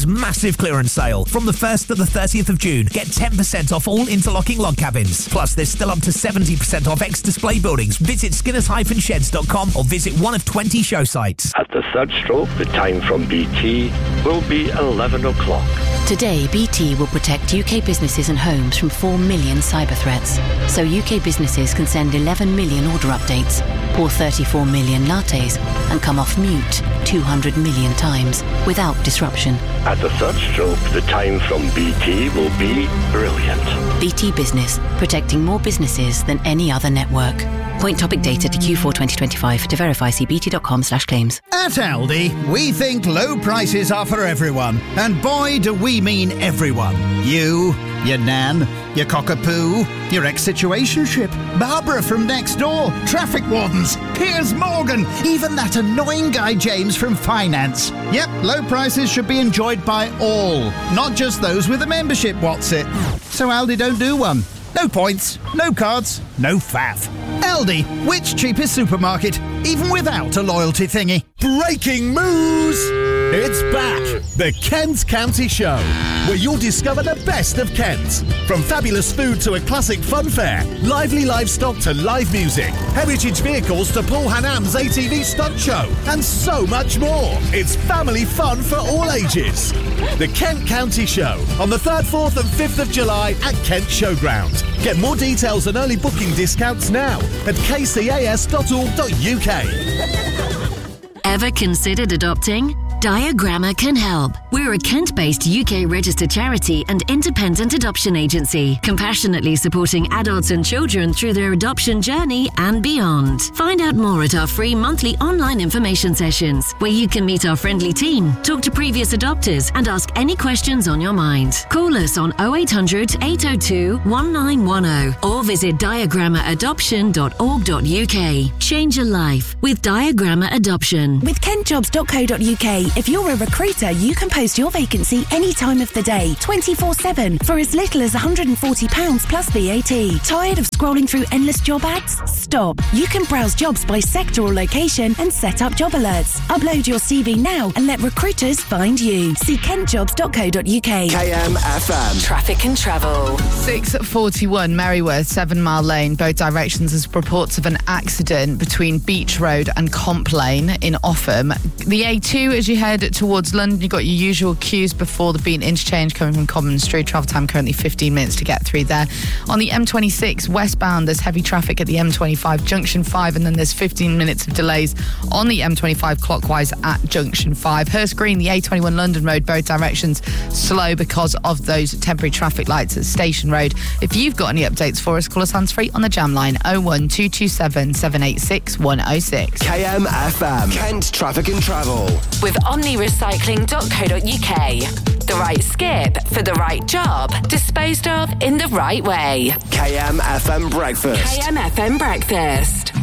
Kent's massive clearance sale. From the 1st to the 30th of June, get 10% off all interlocking log cabins. Plus, there's still up to 70% off ex-display buildings. Visit skinners-sheds.com or visit one of 20 show sites. At the third stroke, the time from BT will be 11 o'clock. Today, BT will protect UK businesses and homes from 4 million cyber threats. So UK businesses can send 11 million order updates, pour 34 million lattes, and come off mute 200 million times without disruption. At the third stroke, the time from BT will be brilliant. BT Business, protecting more businesses than any other network. Point topic data to Q4 2025. To verify, see bt.com/claims. At Aldi, we think low prices are for everyone. And boy, do we mean everyone. You, your nan, your cockapoo, your ex-situationship, Barbara from next door, traffic wardens, Piers Morgan, even that annoying guy James from finance. Yep, low prices should be enjoyed by all, not just those with a membership, what's it? So Aldi don't do one. No points, no cards, no faff. Aldi, which cheapest supermarket, even without a loyalty thingy? Breaking news! It's back! The Kent County Show, where you'll discover the best of Kent. From fabulous food to a classic fun fair, lively livestock to live music, heritage vehicles to Paul Hanam's ATV stunt show, and so much more. It's family fun for all ages. The Kent County Show, on the 3rd, 4th and 5th of July at Kent Showground. Get more details and early booking discounts now at kcas.org.uk. Ever considered adopting? Diagramma can help. We're a Kent-based UK-registered charity and independent adoption agency, compassionately supporting adults and children through their adoption journey and beyond. Find out more at our free monthly online information sessions, where you can meet our friendly team, talk to previous adopters, and ask any questions on your mind. Call us on 0800 802 1910 or visit diagrammaadoption.org.uk. Change your life with Diagramma Adoption. With kentjobs.co.uk, if you're a recruiter, you can post your vacancy any time of the day, 24/7, for as little as £140 plus VAT. Tired of scrolling through endless job ads? Stop. You can browse jobs by sector or location and set up job alerts. Upload your CV now and let recruiters find you. See kentjobs.co.uk. KMFM. Traffic and travel. 6:41 Merryworth, 7 Mile Lane, both directions. There's reports of an accident between Beach Road and Comp Lane in Offham. The A2, as you head towards London, you've got your usual queues before the Bean interchange coming from Common Street. Travel time currently 15 minutes to get through there. On the M26 westbound, there's heavy traffic at the M25 Junction 5, and then there's 15 minutes of delays on the M25 clockwise at Junction 5. Hurst Green, the A21 London Road, both directions slow because of those temporary traffic lights at Station Road. If you've got any updates for us, call us hands-free on the jam line 01227 786 106. KMFM. Kent Traffic and Travel. With omnirecycling.co.uk. The right skip for the right job, disposed of in the right way. KMFM Breakfast. KMFM Breakfast.